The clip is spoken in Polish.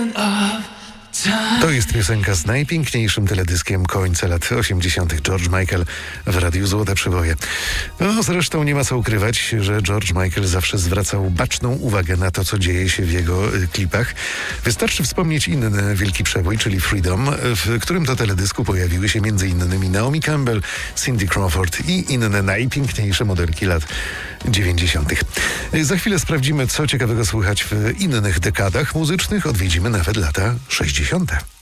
To jest piosenka z najpiękniejszym teledyskiem końca lat 80. George Michael w Radiu Złote Przeboje. No, zresztą nie ma co ukrywać, że George Michael zawsze zwracał baczną uwagę na to, co dzieje się w jego klipach. Wystarczy wspomnieć inny wielki przebój, czyli Freedom, w którym to teledysku pojawiły się m.in. Naomi Campbell, Cindy Crawford i inne najpiękniejsze modelki lat 90. Za chwilę sprawdzimy, co ciekawego słychać w innych dekadach muzycznych. Odwiedzimy nawet lata 60.